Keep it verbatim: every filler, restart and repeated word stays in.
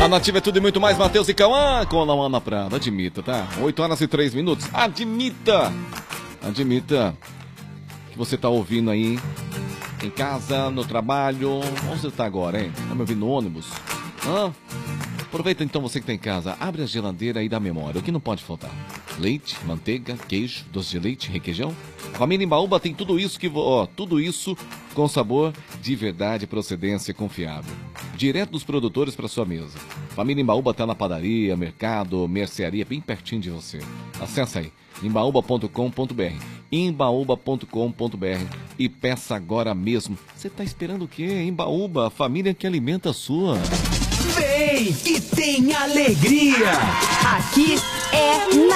Na Nativa é tudo e muito mais. Matheus e Cauã com a Ana Prada. Admita, tá? oito horas e três minutos. Admita! Admita que você tá ouvindo aí em casa, no trabalho. Onde você tá agora, hein? Tá me ouvindo no ônibus? Hã? Aproveita então você que tá em casa. Abre a geladeira aí da memória. O que não pode faltar? Leite, manteiga, queijo, doce de leite, requeijão. A família Embaúba tem tudo isso que ó, tudo isso com sabor de verdade, procedência confiável. Direto dos produtores para sua mesa. Família Embaúba tá na padaria, mercado, mercearia, bem pertinho de você. Acesse aí, embaúba ponto com ponto br, embaúba ponto com ponto br e peça agora mesmo. Você tá esperando o quê? Embaúba, a família que alimenta a sua. Vem que tem alegria! Aqui é